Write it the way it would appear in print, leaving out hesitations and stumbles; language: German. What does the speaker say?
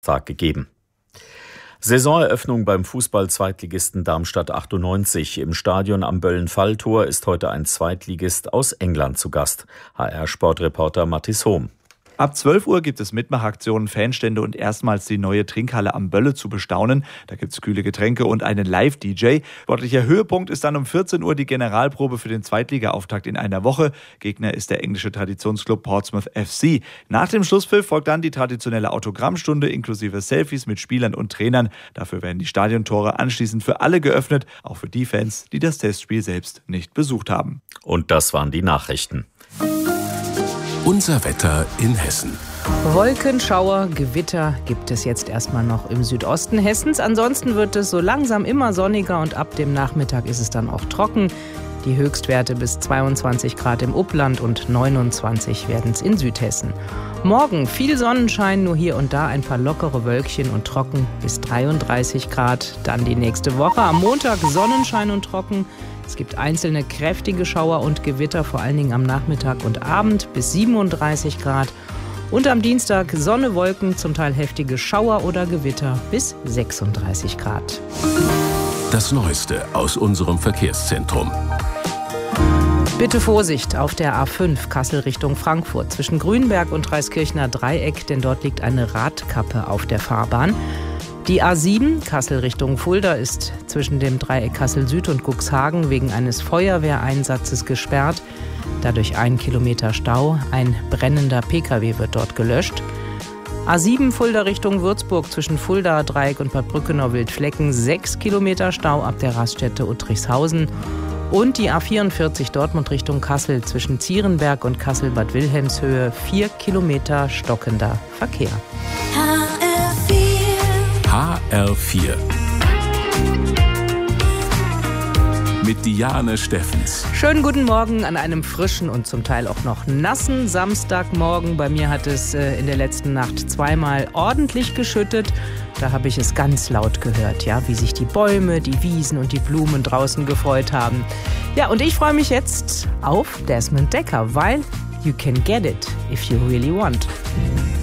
gegeben. Saisoneröffnung beim Fußball-Zweitligisten Darmstadt 98. Im Stadion am Böllen-Falltor ist heute ein Zweitligist aus England zu Gast. HR-Sportreporter Mathis Hohm. Ab 12 Uhr gibt es Mitmachaktionen, Fanstände und erstmals die neue Trinkhalle am Bölle zu bestaunen. Da gibt es kühle Getränke und einen Live-DJ. Sportlicher Höhepunkt ist dann um 14 Uhr die Generalprobe für den Zweitliga-Auftakt in einer Woche. Gegner ist der englische Traditionsclub Portsmouth FC. Nach dem Schlusspfiff folgt dann die traditionelle Autogrammstunde inklusive Selfies mit Spielern und Trainern. Dafür werden die Stadiontore anschließend für alle geöffnet, auch für die Fans, die das Testspiel selbst nicht besucht haben. Und das waren die Nachrichten. Unser Wetter in Hessen. Wolken, Schauer, Gewitter gibt es jetzt erstmal noch im Südosten Hessens. Ansonsten wird es so langsam immer sonniger und ab dem Nachmittag ist es dann auch trocken. Die Höchstwerte bis 22 Grad im Upland und 29 werden es in Südhessen. Morgen viel Sonnenschein, nur hier und da ein paar lockere Wölkchen und trocken bis 33 Grad. Dann die nächste Woche. Am Montag Sonnenschein und trocken. Es gibt einzelne kräftige Schauer und Gewitter, vor allen Dingen am Nachmittag und Abend bis 37 Grad. Und am Dienstag Sonne, Wolken, zum Teil heftige Schauer oder Gewitter bis 36 Grad. Das Neueste aus unserem Verkehrszentrum. Bitte Vorsicht auf der A5 Kassel Richtung Frankfurt zwischen Grünberg und Dreiskirchner Dreieck, denn dort liegt eine Radkappe auf der Fahrbahn. Die A7 Kassel Richtung Fulda ist zwischen dem Dreieck Kassel Süd und Cuxhagen wegen eines Feuerwehreinsatzes gesperrt. Dadurch 1 Kilometer Stau. Ein brennender Pkw wird dort gelöscht. A7 Fulda Richtung Würzburg zwischen Fulda Dreieck und Bad Brückenau-Wildflecken 6 Kilometer Stau ab der Raststätte Uttrichshausen. Und die A44 Dortmund Richtung Kassel zwischen Zierenberg und Kassel-Bad Wilhelmshöhe 4 Kilometer stockender Verkehr. HR4 mit Diane Steffens. Schönen guten Morgen an einem frischen und zum Teil auch noch nassen Samstagmorgen. Bei mir hat es in der letzten Nacht zweimal ordentlich geschüttet. Da habe ich es ganz laut gehört, ja, wie sich die Bäume, die Wiesen und die Blumen draußen gefreut haben. Ja, und ich freue mich jetzt auf Desmond Dekker, weil you can get it if you really want.